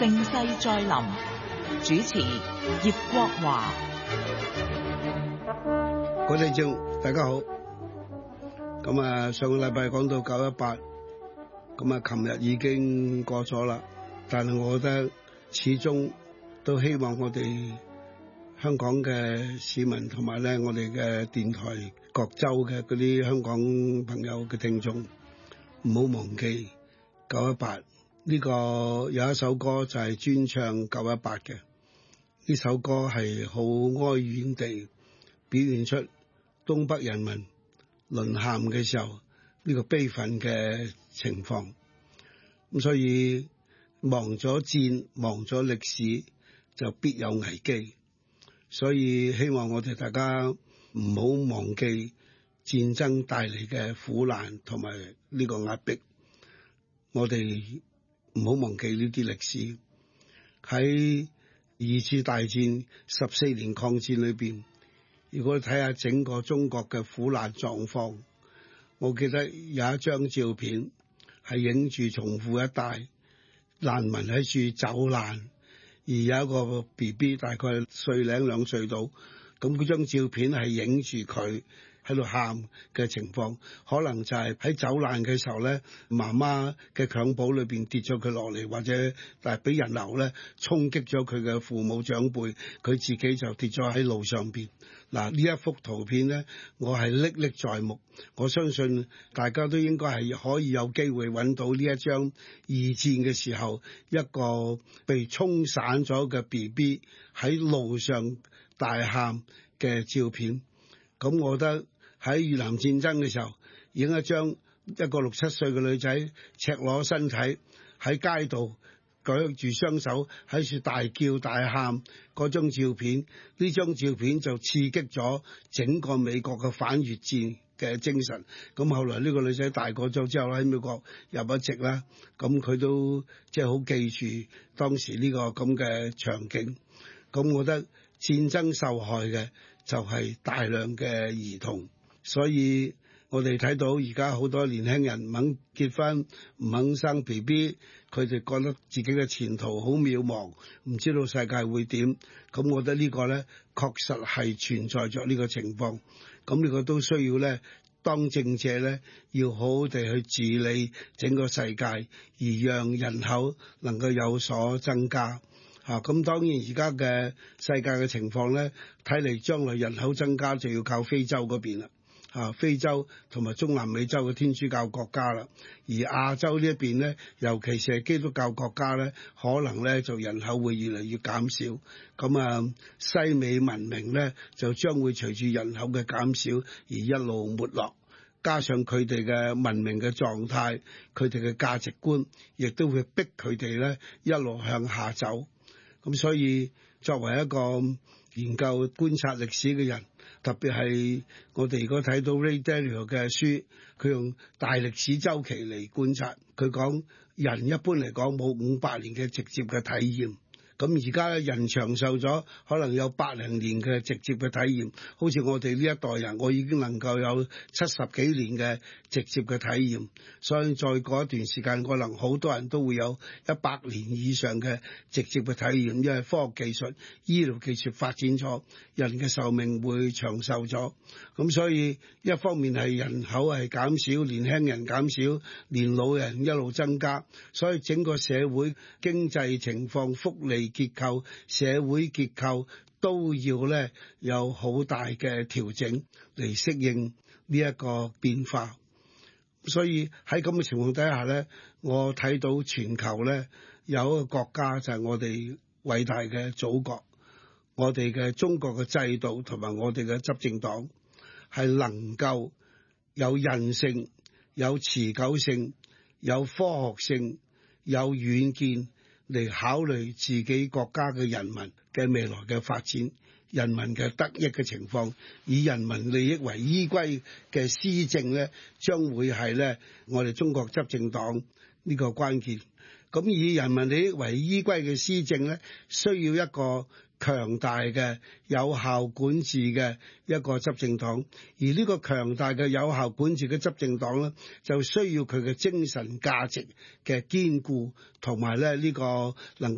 盛世再臨，主持葉國華。 各位聽眾大家好。上個禮拜講到918，琴日已經過咗啦。但係我覺得始終都希望我哋香港嘅市民同埋咧，我哋嘅電台各州嘅嗰啲香港朋友嘅聽眾，唔好忘記918呢個有一首歌就係專唱918嘅。呢首歌係好哀怨地表現出東北人民淪陷嘅時候呢個悲憤嘅情況。咁所以忘咗戰，忘咗歷史，就必有危機。所以希望我哋大家唔好忘記戰爭帶嚟嘅苦難同埋呢個壓迫。我哋唔好忘記呢啲歷史。喺二次大戰14年抗戰裏邊，如果睇下整個中國嘅苦難狀況，我記得有一張照片係影住從富一帶難民喺處走難，而有一個 BB 大概歲零2歲到，咁嗰張照片係影住佢喺度喊嘅情況，可能就係喺走難嘅時候咧，媽媽嘅襁褓裏邊跌咗佢落嚟，或者但係俾人流咧衝擊咗佢嘅父母長輩，佢自己就跌咗喺路上邊。嗱，呢一幅圖片咧，我係歷歷在目。我相信大家都應該係可以有機會揾到呢一張二戰嘅時候一個被沖散咗嘅 BB 喺路上大喊嘅照片。咁我覺得喺越南戰爭嘅時候，影一張一個6、7歲嘅女仔赤裸身體喺街度舉住雙手喺處大叫大喊嗰張照片，呢張照片就刺激咗整個美國嘅反越戰嘅精神。咁後來呢個女仔大個咗之後喺美國入咗籍啦，咁佢都即係好記住當時呢個咁嘅場景。咁我覺得戰爭受害嘅就係大量嘅兒童，所以我哋睇到而家好多年輕人唔肯結婚，唔肯生 BB， 佢哋覺得自己嘅前途好渺茫，唔知道世界會點。咁我覺得呢個咧確實係存在着呢個情況。咁呢個都需要咧當政者咧要好好地去治理整個世界，而讓人口能夠有所增加。咁當然而家嘅世界嘅情況咧，睇嚟將來人口增加就要靠非洲嗰邊啦。非洲同埋中南美洲嘅天主教國家啦，而亞洲呢一邊咧，尤其是係基督教國家咧，可能咧就人口會越嚟越減少。咁西美文明咧就將會隨住人口嘅減少而一路沒落，加上佢哋嘅文明嘅狀態，佢哋嘅價值觀，亦都會逼佢哋咧一路向下走。咁所以作為一個研究觀察歷史嘅人，特別係我哋如果睇到 Ray Dalio 嘅書，佢用大歷史週期嚟觀察，佢講人一般嚟講冇500年嘅直接嘅體驗。咁而家咧人長壽咗，可能有80年嘅直接嘅體驗。好似我哋呢一代人，我已經能夠有70幾年嘅直接嘅體驗。所以再過一段時間，可能好多人都會有100年以上嘅直接嘅體驗，因為科學技術、醫療技術發展咗，人嘅壽命會長壽咗。咁所以一方面係人口係減少，年輕人減少，年老人一路增加，所以整個社會經濟情況、福利結構、社會結構都要咧有好大嘅調整嚟適應呢一個變化。所以喺咁嘅情況底下咧，我睇到全球咧有一個國家就係我哋偉大嘅祖國，我哋嘅中國嘅制度同埋我哋嘅執政黨係能夠有韌性、有持久性、有科學性、有遠見嚟考慮自己國家嘅人民嘅未來嘅發展，人民嘅得益嘅情況，以人民利益為依歸嘅施政咧，將會係咧我哋中國執政黨呢個關鍵。咁以人民利益為依歸嘅施政咧，需要一個強大嘅有效管治嘅一個執政黨，而呢個強大嘅有效管治嘅執政黨咧，就需要佢嘅精神價值嘅堅固，同埋咧呢個能夠